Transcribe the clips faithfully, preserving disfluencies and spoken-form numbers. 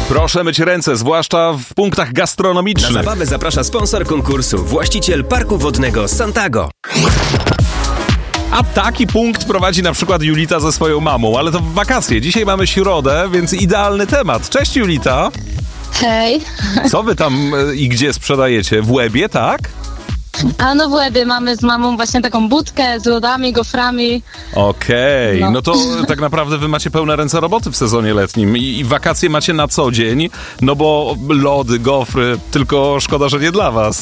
Proszę myć ręce, zwłaszcza w punktach gastronomicznych. Na zabawę zaprasza sponsor konkursu, właściciel parku wodnego Santago. A taki punkt prowadzi na przykład Julita ze swoją mamą, ale to w wakacje. Dzisiaj mamy środę, więc idealny temat. Cześć Julita. Hej. Co wy tam e, i gdzie sprzedajecie? W Łebie, tak? A no w Łebie mamy z mamą właśnie taką budkę z lodami, goframi. Okej, okay. No. no to tak naprawdę wy macie pełne ręce roboty w sezonie letnim i, i wakacje macie na co dzień, no bo lody, gofry, tylko szkoda, że nie dla was.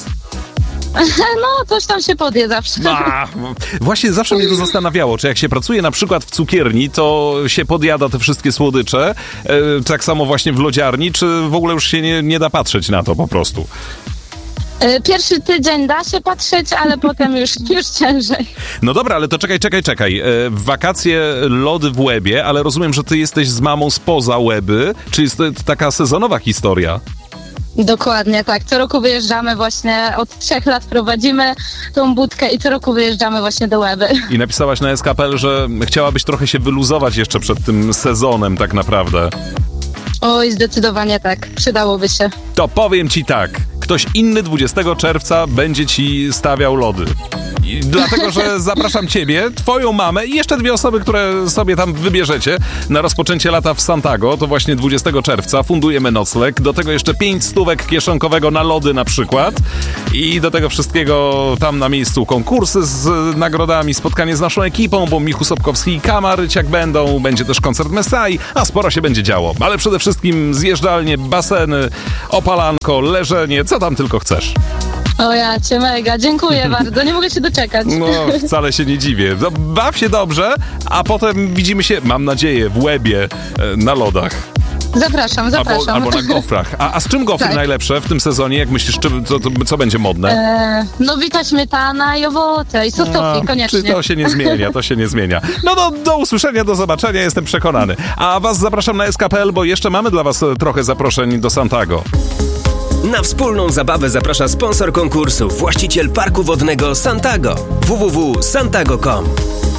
No, coś tam się podje zawsze. A, właśnie zawsze mnie to zastanawiało, czy jak się pracuje na przykład w cukierni, to się podjada te wszystkie słodycze, e, tak samo właśnie w lodziarni, czy w ogóle już się nie, nie da patrzeć na to po prostu? Pierwszy tydzień da się patrzeć, ale potem już, już ciężej. No dobra, ale to czekaj, czekaj, czekaj. W wakacje lody w Łebie, ale rozumiem, że ty jesteś z mamą spoza Łeby, czy jest to taka sezonowa historia? Dokładnie, tak. Co roku wyjeżdżamy właśnie, od trzech lat prowadzimy tą budkę i co roku wyjeżdżamy właśnie do Łeby. I napisałaś na S K P L, że chciałabyś trochę się wyluzować jeszcze przed tym sezonem tak naprawdę. Oj, zdecydowanie tak. Przydałoby się. To powiem ci tak. Ktoś inny dwudziestego czerwca będzie ci stawiał lody. I dlatego, że zapraszam ciebie, twoją mamę i jeszcze dwie osoby, które sobie tam wybierzecie na rozpoczęcie lata w Santago. To właśnie dwudziestego czerwca fundujemy nocleg. Do tego jeszcze pięć stówek kieszonkowego na lody na przykład. I do tego wszystkiego tam na miejscu konkursy z nagrodami, spotkanie z naszą ekipą, bo Michu Sobkowski i Kama Ryciak będą. Będzie też koncert Mesai, a sporo się będzie działo. Ale przede wszystkim zjeżdżalnie, baseny, opalanko, leżenie, co tam tylko chcesz. O ja cię mega, dziękuję bardzo, nie mogę się doczekać. No, wcale się nie dziwię. No, baw się dobrze, a potem widzimy się, mam nadzieję, w Łebie e, na lodach. Zapraszam, zapraszam. Albo, albo na gofrach. A, a z czym gofry Tak. najlepsze w tym sezonie? Jak myślisz, czy, to, to, co będzie modne? E, no wita śmietana i owoce i sosowki, A, koniecznie. Czy to się nie zmienia, to się nie zmienia. No do, do usłyszenia, do zobaczenia, jestem przekonany. A was zapraszam na S K P L, bo jeszcze mamy dla was trochę zaproszeń do Santago. Na wspólną zabawę zaprasza sponsor konkursu, właściciel parku wodnego Santago. w w w kropka santago kropka com